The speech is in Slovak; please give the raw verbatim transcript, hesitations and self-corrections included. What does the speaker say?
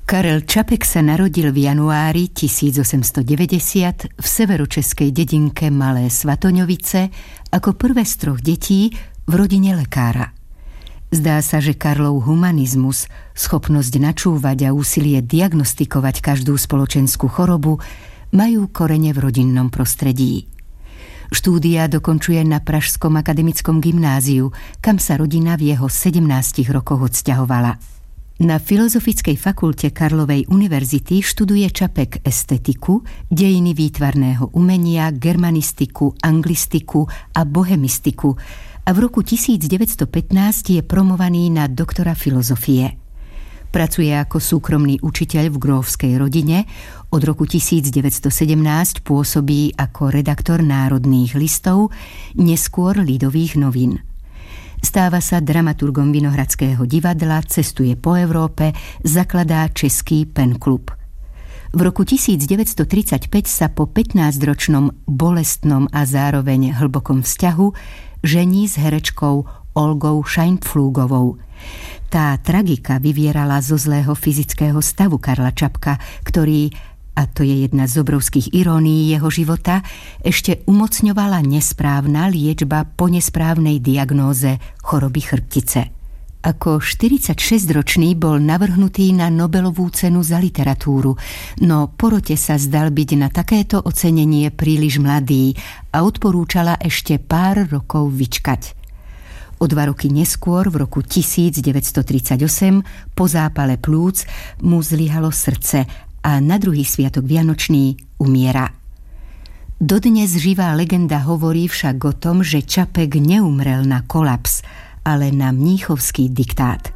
Karel Čapek sa narodil v januári tisícosemstodeväťdesiat v severočeskej dedinke Malé Svatoňovice ako prvé z troch detí v rodine lekára. Zdá sa, že Karlov humanizmus, schopnosť načúvať a úsilie diagnostikovať každú spoločenskú chorobu majú korene v rodinnom prostredí. Štúdia dokončuje na Pražskom akademickom gymnáziu, kam sa rodina v jeho sedemnástich rokoch odsťahovala. Na Filozofickej fakulte Karlovej univerzity študuje Čapek estetiku, dejiny výtvarného umenia, germanistiku, anglistiku a bohemistiku a v roku devätnásťstopätnásť je promovaný na doktora filozofie. Pracuje ako súkromný učiteľ v grófskej rodine, od roku devätnásťstosedemnásť pôsobí ako redaktor Národných listov, neskôr Lidových novín. Stáva sa dramaturgom Vinohradského divadla, cestuje po Európe, zakladá Český pen klub. V roku devätnásťstotridsaťpäť sa po pätnásťročnom bolestnom a zároveň hlbokom vzťahu žení s herečkou Olgou Scheinpflugovou. Tá tragika vyvierala zo zlého fyzického stavu Karla Čapka, ktorý, a to je jedna z obrovských irónií jeho života, ešte umocňovala nesprávna liečba po nesprávnej diagnóze choroby chrbtice. Ako štyridsaťšesťročný bol navrhnutý na Nobelovú cenu za literatúru, no porote sa zdal byť na takéto ocenenie príliš mladý a odporúčala ešte pár rokov vyčkať. O dva roky neskôr, v roku devätnásťstotridsaťosem, po zápale plúc, mu zlyhalo srdce a na druhý sviatok vianočný umiera. Dodnes živá legenda hovorí však o tom, že Čapek neumrel na kolaps, ale na mníchovský diktát.